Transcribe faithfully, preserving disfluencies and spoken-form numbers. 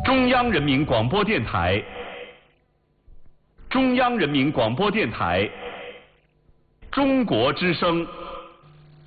中央人民广播电台，中央人民广播电台，中国之声。